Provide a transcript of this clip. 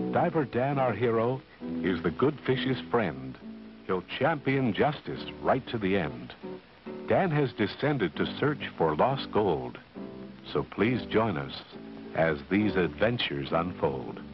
Diver Dan, our hero, is the good fish's friend. He'll champion justice right to the end. Dan has descended to search for lost gold. So please join us as these adventures unfold.